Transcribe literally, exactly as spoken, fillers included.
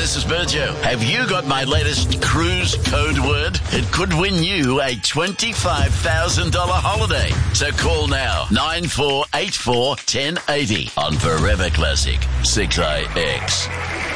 this is Virgil. Have you got my latest cruise code word? It could win you a twenty-five thousand dollars holiday. So call now, nine four eight four, one zero eight zero on Forever Classic six I X.